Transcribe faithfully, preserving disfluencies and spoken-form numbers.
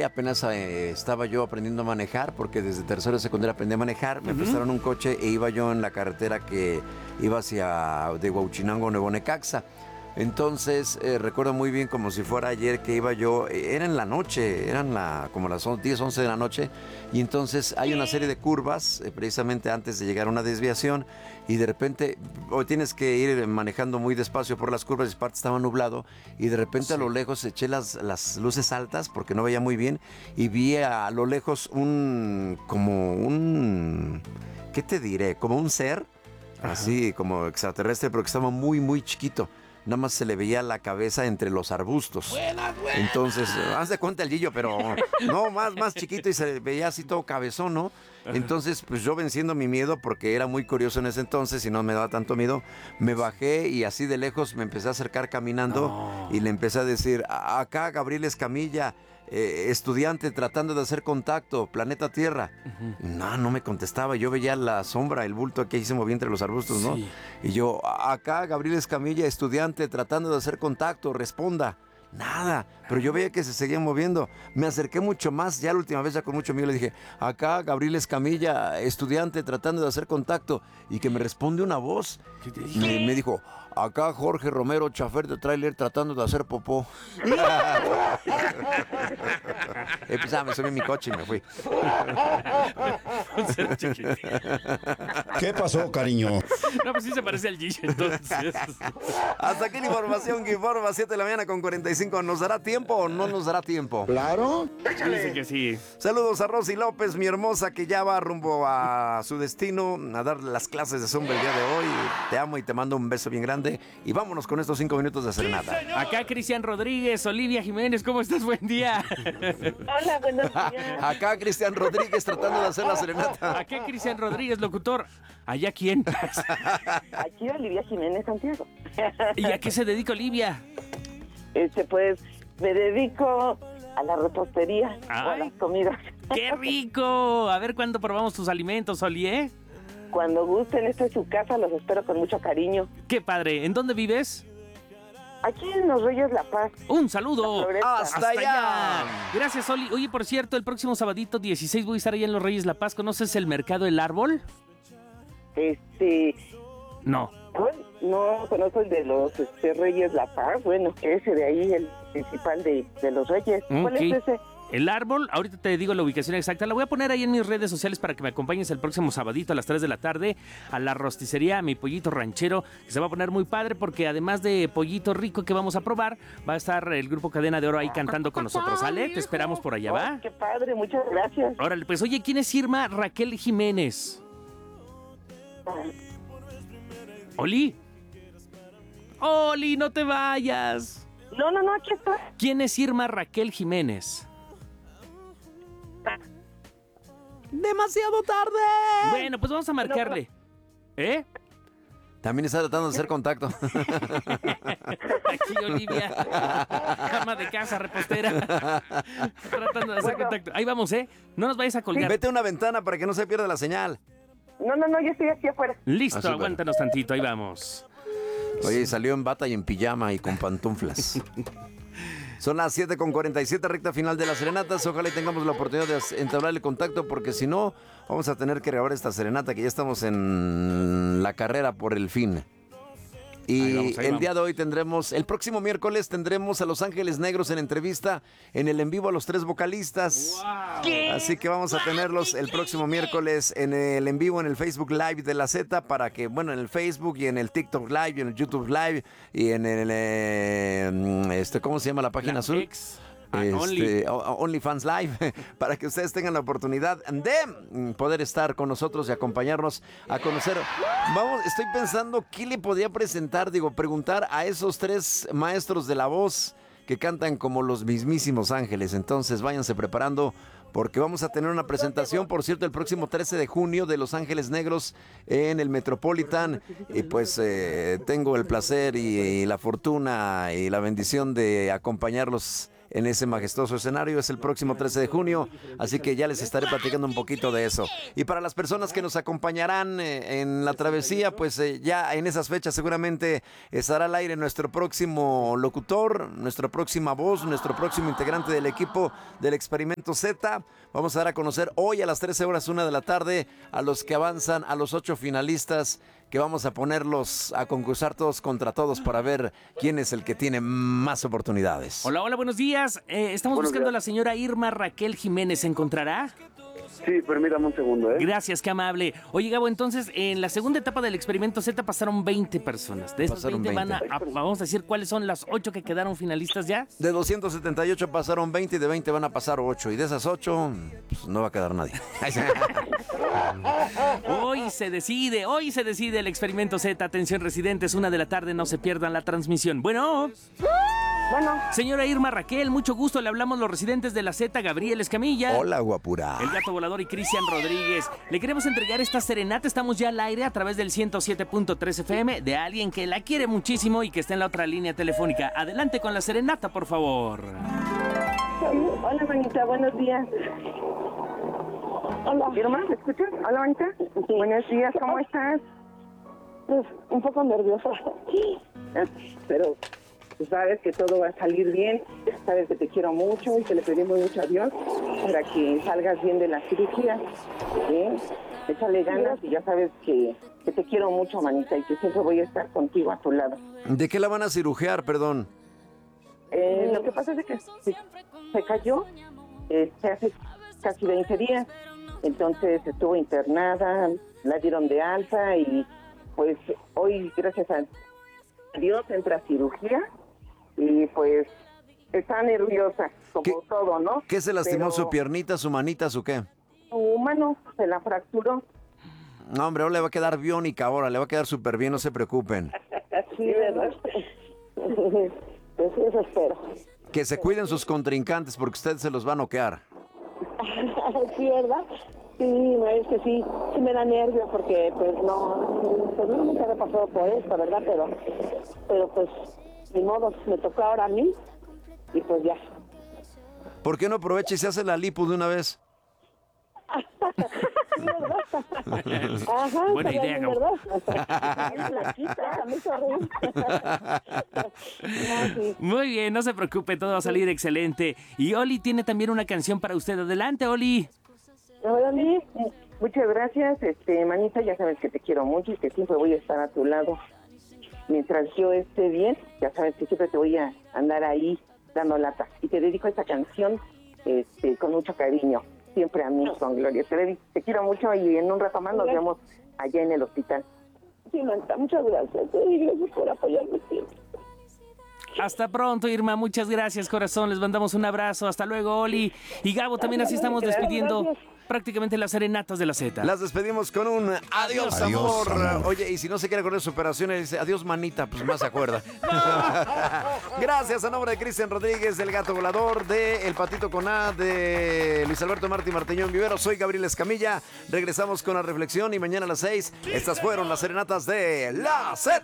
apenas eh, estaba yo aprendiendo a manejar, porque desde tercero de secundaria aprendí a manejar. Me uh-huh. prestaron un coche e iba yo en la carretera que iba hacia de Huauchinango, Nuevo Necaxa. Entonces, eh, recuerdo muy bien como si fuera ayer que iba yo, eh, era en la noche, eran la, como las diez, once de la noche, y entonces hay una serie de curvas, eh, precisamente antes de llegar a una desviación, y de repente, hoy tienes que ir manejando muy despacio por las curvas, y parte estaba nublado, y de repente sí. a lo lejos eché las, las luces altas, porque no veía muy bien, y vi a, a lo lejos un, como un, ¿qué te diré? Como un ser, Ajá. así como extraterrestre, pero que estaba muy, muy chiquito. Nada más se le veía la cabeza entre los arbustos. Buenas, buenas. Entonces, haz de cuenta el Gillo, pero no, más, más chiquito y se veía así todo cabezón, ¿no? Entonces, pues yo venciendo mi miedo, porque era muy curioso en ese entonces y no me daba tanto miedo, me bajé y así de lejos me empecé a acercar caminando no. y le empecé a decir, acá Gabriel Escamilla, eh, estudiante tratando de hacer contacto, planeta Tierra. Uh-huh. No, no me contestaba, yo veía la sombra, el bulto que ahí se movía entre los arbustos, ¿no? Sí. Y yo, acá Gabriel Escamilla, estudiante tratando de hacer contacto, responda. Nada, pero yo veía que se seguía moviendo. Me acerqué mucho más, ya la última vez ya con mucho miedo le dije, acá Gabriel Escamilla, estudiante tratando de hacer contacto, y que me responde una voz. ¿Qué te dije? Me, me dijo, acá Jorge Romero, chofer de tráiler tratando de hacer popó. Y pues, ah, me subí en mi coche y me fui. ¿Qué pasó, cariño? No, pues sí se parece al Gillo, entonces. Hasta aquí la información que informa, siete de la mañana con cuarenta y cinco. ¿Nos dará tiempo o no nos dará tiempo? Claro. Dice que sí. Saludos a Rosy López, mi hermosa, que ya va rumbo a su destino, a dar las clases de Zumba el día de hoy. Te amo y te mando un beso bien grande. Y vámonos con estos cinco minutos de serenata. Sí, acá Cristian Rodríguez, Olivia Jiménez, ¿cómo estás? Buen día. Hola, buenos días. Acá Cristian Rodríguez tratando de hacer la serenata. Acá Cristian Rodríguez, locutor. ¿Allá quién? Aquí Olivia Jiménez Santiago. ¿Y a qué se dedica Olivia? Este, pues, me dedico a la repostería, o a las comidas. ¡Qué rico! A ver cuándo probamos tus alimentos, Oli, ¿eh? Cuando gusten, esta es su casa, los espero con mucho cariño. ¡Qué padre! ¿En dónde vives? Aquí en Los Reyes La Paz. ¡Un saludo! ¡Hasta, ¡Hasta allá! allá! Gracias, Oli. Oye, por cierto, el próximo sabadito dieciséis voy a estar allá en Los Reyes La Paz. ¿Conoces el mercado El Árbol? Este... No. Bueno, no conozco el de los este, Reyes La Paz. Bueno, ese de ahí, el principal de, de los Reyes. ¿Cuál okay. es ese? El Árbol, ahorita te digo la ubicación exacta, la voy a poner ahí en mis redes sociales para que me acompañes el próximo sabadito a las tres de la tarde a la rosticería, a mi pollito ranchero, que se va a poner muy padre porque además de pollito rico que vamos a probar, va a estar el grupo Cadena de Oro ahí cantando con nosotros, ¿sale? Te esperamos por allá, ¿va? Oh, ¡qué padre! Muchas gracias. Órale, pues, oye, ¿quién es Irma Raquel Jiménez? ¿Oli? ¡Oli, no te vayas! No, no, no, aquí está. ¿Quién es Irma Raquel Jiménez? ¡Demasiado tarde! Bueno, pues vamos a marcarle. ¿Eh? También está tratando de hacer contacto. Aquí Olivia, ama de casa, repostera, tratando de hacer bueno. contacto. Ahí vamos, ¿eh? No nos vayas a colgar. Vete a una ventana para que no se pierda la señal. No, no, no, yo estoy aquí afuera. Listo, ah, aguántanos tantito, ahí vamos. Oye, salió en bata y en pijama y con pantuflas. Son las siete con cuarenta y siete, recta final de las serenatas. Ojalá y tengamos la oportunidad de entablar el contacto, porque si no, vamos a tener que grabar esta serenata, que ya estamos en la carrera por el fin. Y ahí vamos, ahí el vamos. Día de hoy tendremos, el próximo miércoles tendremos a Los Ángeles Negros en entrevista en el en vivo a los tres vocalistas. Wow. Así que vamos a tenerlos el próximo miércoles en el en vivo en el Facebook Live de la Z, para que, bueno, en el Facebook y en el TikTok Live y en el YouTube Live y en el, eh, este, ¿cómo se llama la página la azul? X. Este, Only. OnlyFans Live, para que ustedes tengan la oportunidad de poder estar con nosotros y acompañarnos a conocer. Vamos, estoy pensando qué le podría presentar, digo, preguntar a esos tres maestros de la voz que cantan como los mismísimos ángeles. Entonces váyanse preparando, porque vamos a tener una presentación, por cierto, el próximo trece de junio de Los Ángeles Negros en el Metropolitan. Y pues eh, tengo el placer y, y la fortuna y la bendición de acompañarlos en ese majestuoso escenario. Es el próximo trece de junio, así que ya les estaré platicando un poquito de eso. Y para las personas que nos acompañarán eh, en la travesía, pues eh, ya en esas fechas seguramente estará al aire nuestro próximo locutor, nuestra próxima voz, nuestro próximo integrante del equipo del Experimento Z. Vamos a dar a conocer hoy a las trece horas, una de la tarde, a los que avanzan, a los ocho finalistas, que vamos a ponerlos a concursar todos contra todos para ver quién es el que tiene más oportunidades. Hola, hola, buenos días. Eh, estamos Buenos buscando días. a la señora Irma Raquel Jiménez. ¿Se encontrará? Sí, permítame un segundo, ¿eh? Gracias, qué amable. Oye, Gabo, entonces, en la segunda etapa del Experimento Z pasaron veinte personas. De esas Pasaron veinte, van a, veinte. a- vamos a decir cuáles son las ocho que quedaron finalistas ya. De doscientos setenta y ocho pasaron veinte y de veinte van a pasar ocho. Y de esas ocho, pues, no va a quedar nadie. Hoy se decide, hoy se decide el Experimento Z. Atención, residentes, una de la tarde, no se pierdan la transmisión. Bueno, Bueno, señora Irma Raquel, mucho gusto. Le hablamos los residentes de la Z, Gabriel Escamilla. Hola, guapura. El Gato Volador y Cristian Rodríguez. Le queremos entregar esta serenata. Estamos ya al aire a través del ciento siete punto tres F M de alguien que la quiere muchísimo y que está en la otra línea telefónica. Adelante con la serenata, por favor. hola, manita, buenos días. Hola. Irma, ¿me escuchas? Hola, manita. Buenos días, ¿cómo estás? Pues un poco nerviosa. Eh, Pero pues, sabes que todo va a salir bien. Sabes que te quiero mucho y que le pedimos mucho a Dios para que salgas bien de la cirugía. ¿Sí? Échale ganas y ya sabes que, que te quiero mucho, manita, y que siempre voy a estar contigo a tu lado. ¿De qué la van a cirugiar, perdón? Eh, lo que pasa es de que se, se cayó este, hace casi veinte días. Entonces estuvo internada, la dieron de alta y pues hoy, gracias a Dios, entra a cirugía y pues está nerviosa, como ¿Qué- todo, ¿no? ¿Qué se lastimó? Pero ¿Su piernita, su manita, su qué? su mano se la fracturó. No, hombre, ahora le va a quedar biónica ahora, le va a quedar súper bien, no se preocupen. Sí, ¿verdad? Pues eso espero. Que se cuiden sus contrincantes porque usted se los va a noquear. Sí, ¿verdad? Sí, no, es que sí, sí me da nervios porque pues no, pues no nunca había pasado por esto, ¿verdad? Pero, pero pues, ni modo, me tocó ahora a mí y pues ya. ¿Por qué no aprovecha y se hace la lipo de una vez? Ajá, Buena estaría idea, bien, Gabo. ¿verdad? Bien flaquita, a mí se ríe. No, sí. Muy bien, no se preocupe, todo va a salir excelente. Y Oli tiene también una canción para usted. Adelante, Oli. Órale, muchas gracias, este, manita, ya sabes que te quiero mucho y que siempre voy a estar a tu lado. Mientras yo esté bien, ya sabes que siempre te voy a andar ahí dando lata. Y te dedico esta canción este, con mucho cariño, siempre a mí, con Gloria. Te, dedi- te quiero mucho y en un rato más nos vemos allá en el hospital. Sí, manita, muchas gracias. Y gracias por apoyarme siempre. Hasta pronto, Irma. Muchas gracias, corazón. Les mandamos un abrazo. Hasta luego, Oli. Y Gabo, también así estamos despidiendo prácticamente las serenatas de la Z. Las despedimos con un adiós, Adiós, amor. amor. Oye, y si no se quiere acordar de su operación, él dice adiós, manita, pues más se acuerda. Gracias a nombre de Cristian Rodríguez, del Gato Volador, de El Patito con A, de Luis Alberto Martí Marteñón Vivero. Soy Gabriel Escamilla. Regresamos con la reflexión y mañana a las seis. Estas fueron las serenatas de la Z.